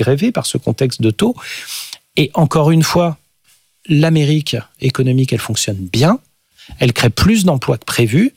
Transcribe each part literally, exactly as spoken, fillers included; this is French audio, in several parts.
grévé par ce contexte de taux. Et encore une fois, l'Amérique économique, elle fonctionne bien. Elle crée plus d'emplois que prévu.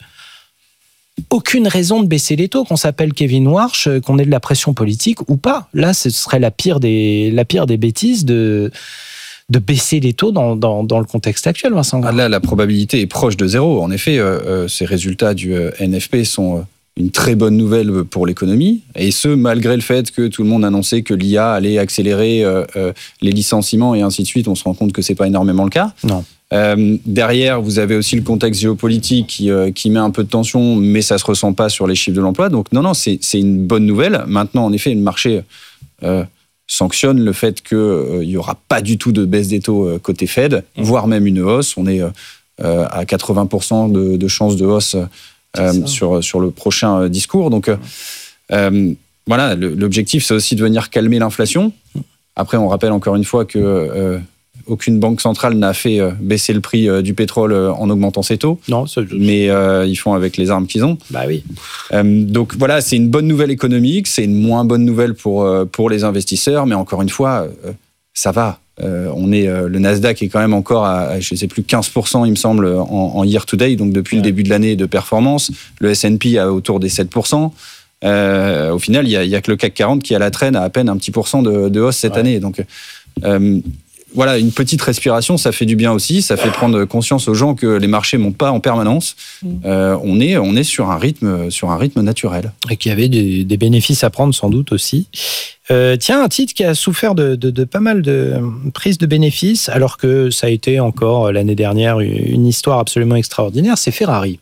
Aucune raison de baisser les taux, qu'on s'appelle Kevin Warsh, qu'on ait de la pression politique ou pas. Là, ce serait la pire des, la pire des bêtises de, de baisser les taux dans, dans, dans le contexte actuel, Vincent Gras. Là, la probabilité est proche de zéro. En effet, euh, ces résultats du euh, N F P sont une très bonne nouvelle pour l'économie, et ce, malgré le fait que tout le monde annonçait que l'I A allait accélérer euh, euh, les licenciements et ainsi de suite. On se rend compte que c'est pas énormément le cas. Non. Euh, derrière, vous avez aussi le contexte géopolitique qui, euh, qui met un peu de tension, mais ça se ressent pas sur les chiffres de l'emploi. Donc non, non, c'est, c'est une bonne nouvelle. Maintenant, en effet, le marché euh, sanctionne le fait qu'il euh, y aura pas du tout de baisse des taux euh, côté Fed, mmh. voire même une hausse. On est euh, à quatre-vingts pour cent de, de chances de hausse euh, sur, sur le prochain discours. Donc euh, euh, voilà, le, l'objectif, c'est aussi de venir calmer l'inflation. Après, on rappelle encore une fois que euh, aucune banque centrale n'a fait baisser le prix du pétrole en augmentant ses taux. Non, ça... mais euh, ils font avec les armes qu'ils ont. Bah oui. Euh, donc voilà, c'est une bonne nouvelle économique, c'est une moins bonne nouvelle pour pour les investisseurs, mais encore une fois, euh, ça va. Euh, on est euh, le Nasdaq est quand même encore à, à je sais plus quinze pour cent, il me semble, en, en year to date, donc depuis ouais. le début de l'année de performance. Le S and P à autour des sept pour cent. Euh, au final, il y a, y a que le C A C quarante qui a la traîne à à peine un petit pourcent de, de hausse cette ouais. année. Donc euh, voilà, une petite respiration, ça fait du bien aussi. Ça fait prendre conscience aux gens que les marchés montent pas en permanence. Euh, on est, on est sur un rythme, sur un rythme naturel. Et qu'il y avait des, des bénéfices à prendre sans doute aussi. Euh, tiens, un titre qui a souffert de, de, de pas mal de prises de bénéfices, alors que ça a été encore l'année dernière une histoire absolument extraordinaire, c'est Ferrari.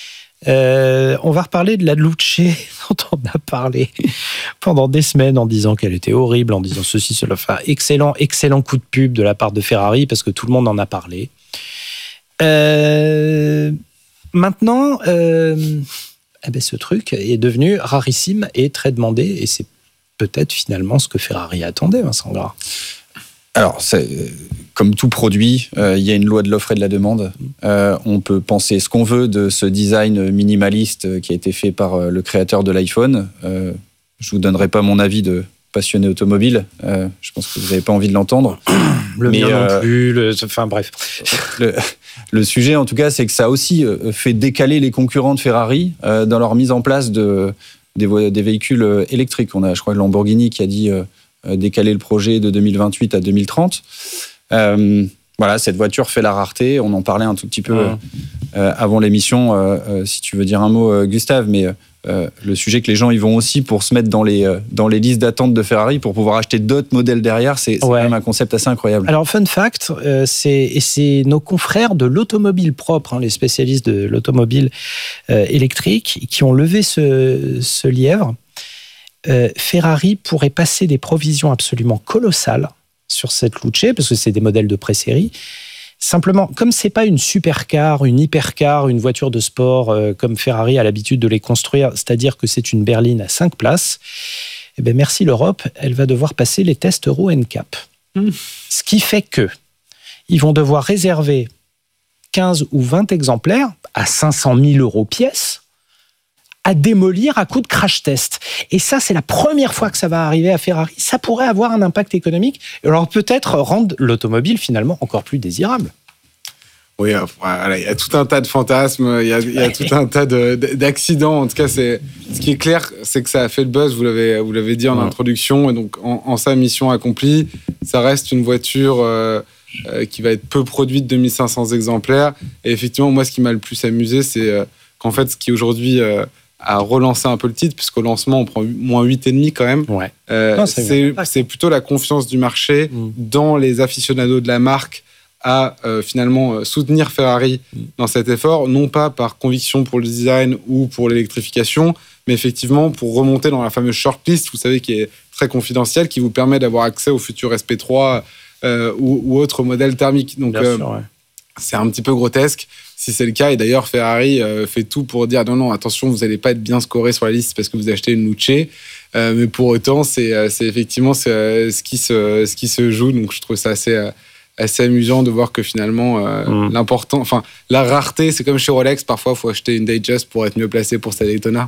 Euh, on va reparler de la Luce dont on a parlé pendant des semaines en disant qu'elle était horrible, en disant ceci, cela. Enfin, excellent, excellent coup de pub de la part de Ferrari parce que tout le monde en a parlé. Euh, maintenant, euh, eh ben, ce truc est devenu rarissime et très demandé, et c'est peut-être finalement ce que Ferrari attendait, Vincent Gras. Alors, c'est, comme tout produit, euh, il y a une loi de l'offre et de la demande. Euh, on peut penser ce qu'on veut de ce design minimaliste qui a été fait par le créateur de l'iPhone. Euh, je ne vous donnerai pas mon avis de passionné automobile. Euh, je pense que vous n'avez pas envie de l'entendre. Le Mais, mien euh, non plus. Le, enfin, bref. Le, le sujet, en tout cas, c'est que ça a aussi fait décaler les concurrents de Ferrari euh, dans leur mise en place de, des, des véhicules électriques. On a, je crois, Lamborghini qui a dit... Euh, décaler le projet de deux mille vingt-huit à deux mille trente. Euh, voilà, cette voiture fait la rareté. On en parlait un tout petit peu mmh. euh, avant l'émission, euh, euh, si tu veux dire un mot, euh, Gustave, mais euh, le sujet que les gens y vont aussi pour se mettre dans les, euh, dans les listes d'attente de Ferrari pour pouvoir acheter d'autres modèles derrière, c'est, c'est ouais. quand même un concept assez incroyable. Alors, fun fact, euh, c'est, et c'est nos confrères de l'automobile propre, hein, les spécialistes de l'automobile euh, électrique, qui ont levé ce, ce lièvre. Euh, Ferrari pourrait passer des provisions absolument colossales sur cette Luce, parce que c'est des modèles de pré-série. Simplement, comme c'est pas une supercar, une hypercar, une voiture de sport euh, comme Ferrari a l'habitude de les construire, c'est-à-dire que c'est une berline à cinq places, eh ben merci l'Europe, elle va devoir passer les tests Euro N C A P. Mmh. Ce qui fait que ils vont devoir réserver quinze ou vingt exemplaires à cinq cent mille euros pièce, à démolir à coup de crash test. Et ça, c'est la première fois que ça va arriver à Ferrari. Ça pourrait avoir un impact économique, alors peut-être rendre l'automobile finalement encore plus désirable. Oui, voilà, il y a tout un tas de fantasmes, il y a, il y a tout un tas de, d'accidents. En tout cas, c'est, ce qui est clair, c'est que ça a fait le buzz, vous l'avez, vous l'avez dit en ouais. introduction, et donc en, en sa mission accomplie, ça reste une voiture euh, euh, qui va être peu produite, deux mille cinq cents exemplaires. Et effectivement, moi, ce qui m'a le plus amusé, c'est euh, qu'en fait, ce qui aujourd'hui... Euh, à relancer un peu le titre, puisqu'au lancement, on prend moins huit virgule cinq quand même. Ouais. Euh, non, c'est, c'est, c'est plutôt la confiance du marché mmh. dans les aficionados de la marque à euh, finalement soutenir Ferrari mmh. dans cet effort, non pas par conviction pour le design ou pour l'électrification, mais effectivement pour remonter dans la fameuse shortlist, vous savez, qui est très confidentielle, qui vous permet d'avoir accès au futur S P trois euh, ou, ou autres modèles thermiques. Donc, Bien euh, sûr, ouais. c'est un petit peu grotesque si c'est le cas. Et d'ailleurs, Ferrari euh, fait tout pour dire non, non, attention, vous n'allez pas être bien scoré sur la liste parce que vous achetez une Luce. Euh, mais pour autant, c'est, c'est effectivement c'est, euh, ce, qui se, ce qui se joue. Donc, je trouve ça assez, euh, assez amusant de voir que finalement, euh, mmh. l'important, enfin, la rareté, c'est comme chez Rolex. Parfois, il faut acheter une Datejust pour être mieux placé pour sa Daytona.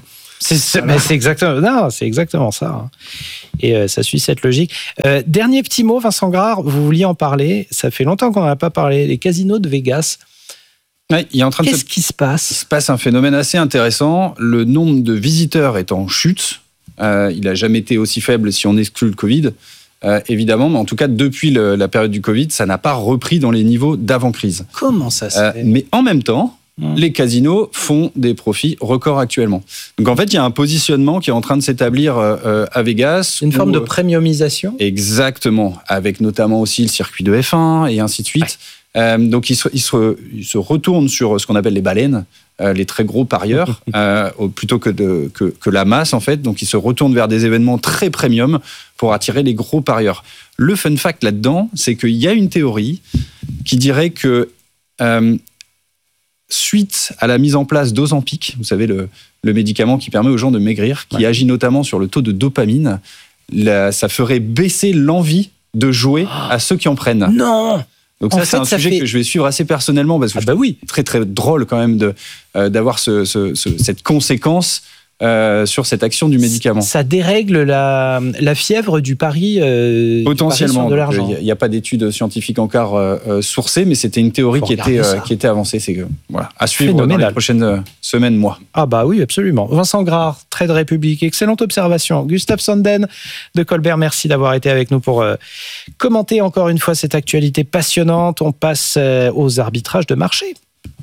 C'est, c'est, voilà. mais c'est exactement, non, c'est exactement ça. Hein. Et euh, ça suit cette logique. Euh, dernier petit mot, Vincent Grard, vous vouliez en parler. Ça fait longtemps qu'on n'en a pas parlé. Les casinos de Vegas. Ouais, il est en train Qu'est-ce de... qui se passe ? Il se passe un phénomène assez intéressant. Le nombre de visiteurs est en chute. Euh, il n'a jamais été aussi faible si on exclut le Covid, euh, évidemment. Mais en tout cas, depuis le, la période du Covid, ça n'a pas repris dans les niveaux d'avant-crise. Comment ça se fait ? euh, Mais en même temps, mmh. les casinos font des profits records actuellement. Donc en fait, il y a un positionnement qui est en train de s'établir euh, à Vegas. Une où, forme de euh, premiumisation ? Exactement. Avec notamment aussi le circuit de F un et ainsi de suite. Ouais. Euh, donc, il se, il, se, il se retourne sur ce qu'on appelle les baleines, euh, les très gros parieurs, euh, plutôt que, de, que, que la masse, en fait. Donc, il se retourne vers des événements très premium pour attirer les gros parieurs. Le fun fact là-dedans, c'est qu'il y a une théorie qui dirait que, euh, suite à la mise en place d'Ozempic, vous savez, le, le médicament qui permet aux gens de maigrir, qui ouais. agit notamment sur le taux de dopamine, la, ça ferait baisser l'envie de jouer à ceux qui en prennent. Non! Donc ça, en fait, c'est un sujet fait... que je vais suivre assez personnellement parce que ah bah oui. c'est très très drôle quand même de euh, d'avoir ce, ce, ce, cette conséquence euh, sur cette action du médicament. Ça dérègle la, la fièvre du pari, euh, potentiellement. Du pari sur de l'argent. Il n'y a, a pas d'études scientifiques encore euh, sourcées, mais c'était une théorie qui était euh, qui était avancée. C'est que voilà, à suivre Phénoménal. Dans les prochaines semaines, mois. Ah bah oui, absolument. Vincent Grard, Trade Republic, excellente observation. Gustave Sanden de Colbert, merci d'avoir été avec nous pour euh, commenter encore une fois cette actualité passionnante. On passe euh, aux arbitrages de marché.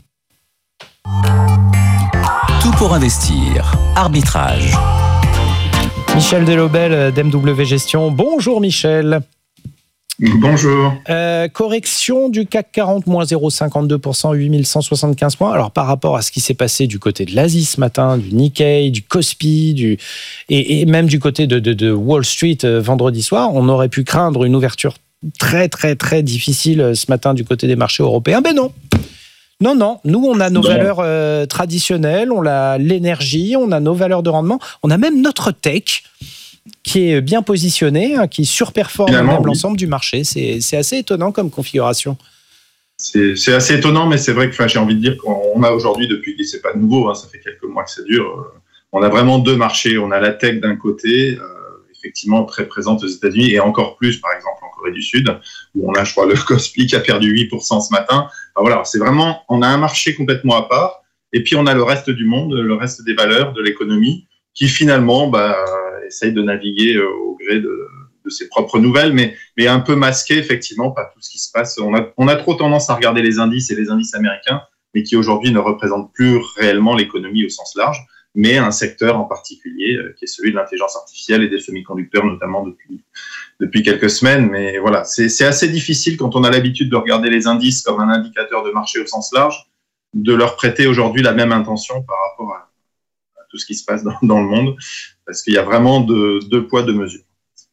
Tout pour investir. Arbitrage. Michel Delobel d'M W Gestion. Bonjour Michel. Bonjour. Euh, correction du C A C quarante, moins zéro virgule cinquante-deux pour cent, huit mille cent soixante-quinze points. Alors par rapport à ce qui s'est passé du côté de l'Asie ce matin, du Nikkei, du Kospi, du... Et, et même du côté de, de, de Wall Street euh, vendredi soir, on aurait pu craindre une ouverture très très très difficile euh, ce matin du côté des marchés européens. Ben non. Non, non, nous on a nos non. valeurs euh, traditionnelles, on a l'énergie, on a nos valeurs de rendement, on a même notre tech qui est bien positionné, hein, qui surperforme même oui. l'ensemble du marché. C'est, c'est assez étonnant comme configuration. C'est, c'est assez étonnant, mais c'est vrai que j'ai envie de dire qu'on a aujourd'hui, depuis, c'est pas nouveau, hein, ça fait quelques mois que ça dure, on a vraiment deux marchés. On a la tech d'un côté, euh, effectivement très présente aux États-Unis, et encore plus, par exemple, en Corée du Sud, où on a, je crois, le Kospi qui a perdu huit pour cent ce matin. Enfin, voilà, c'est vraiment, on a un marché complètement à part, et puis on a le reste du monde, le reste des valeurs, de l'économie, qui finalement bah, essaye de naviguer au gré de, de ses propres nouvelles, mais, mais un peu masqué effectivement par tout ce qui se passe. On a, on a trop tendance à regarder les indices et les indices américains, mais qui aujourd'hui ne représentent plus réellement l'économie au sens large, mais un secteur en particulier qui est celui de l'intelligence artificielle et des semi-conducteurs, notamment depuis, depuis quelques semaines. Mais voilà, c'est, c'est assez difficile quand on a l'habitude de regarder les indices comme un indicateur de marché au sens large, de leur prêter aujourd'hui la même intention par rapport à tout ce qui se passe dans, dans le monde, parce qu'il y a vraiment deux, deux poids, deux mesures.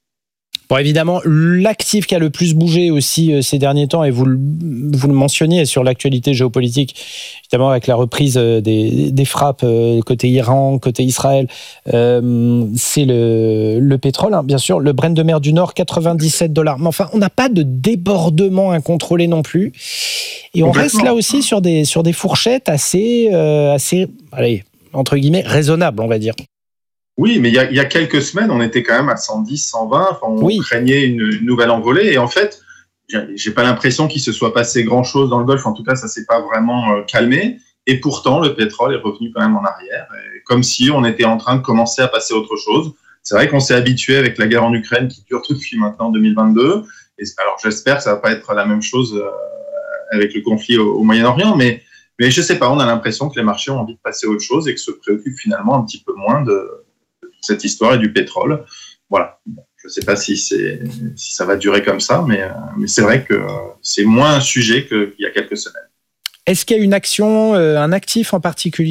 Bon, évidemment, l'actif qui a le plus bougé aussi euh, ces derniers temps, et vous le, vous le mentionniez sur l'actualité géopolitique, évidemment avec la reprise des, des frappes euh, côté Iran, côté Israël, euh, c'est le, le pétrole, hein, bien sûr, le Brent de mer du Nord, quatre-vingt-dix-sept dollars. Mais enfin, on n'a pas de débordement incontrôlé non plus. Et on reste là aussi sur des, sur des fourchettes assez, euh, assez, allez, entre guillemets, raisonnable, on va dire. Oui, mais il y, a, il y a quelques semaines, on était quand même à cent dix, cent vingt, enfin, on oui. craignait une, une nouvelle envolée, et en fait, j'ai, j'ai pas l'impression qu'il se soit passé grand-chose dans le Golfe, en tout cas, ça s'est pas vraiment euh, calmé, et pourtant, le pétrole est revenu quand même en arrière, et comme si on était en train de commencer à passer à autre chose. C'est vrai qu'on s'est habitué avec la guerre en Ukraine qui dure depuis maintenant deux mille vingt-deux, et alors j'espère que ça va pas être la même chose euh, avec le conflit au, au Moyen-Orient, mais Mais je sais pas, on a l'impression que les marchés ont envie de passer à autre chose et que se préoccupent finalement un petit peu moins de, de cette histoire et du pétrole. Voilà. Je sais pas si c'est, si ça va durer comme ça, mais, mais c'est vrai que c'est moins un sujet qu'il y a quelques semaines. Est-ce qu'il y a une action, un actif en particulier